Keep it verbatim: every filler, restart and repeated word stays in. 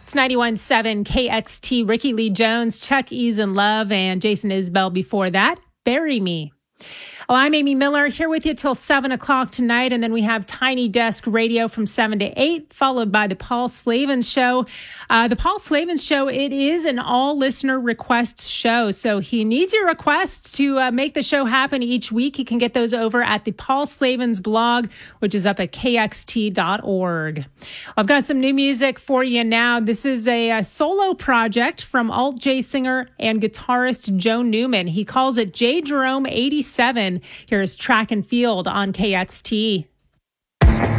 It's ninety-one point seven K X T. Ricky Lee Jones, Chuck Ease and Love, and Jason Isbell before that. Bury Me. Well, I'm Amy Miller here with you till seven o'clock tonight, and then we have Tiny Desk Radio from seven to eight, followed by the Paul Slavens Show. Uh, the Paul Slavens Show, it is an all-listener requests show, so he needs your requests to uh, make the show happen each week. You can get those over at the Paul Slavens blog, which is up at K X T dot org. I've got some new music for you now. This is a, a solo project from alt-J singer and guitarist Joe Newman. He calls it J Jerome eighty-seven. Here's Track and Field on K X T.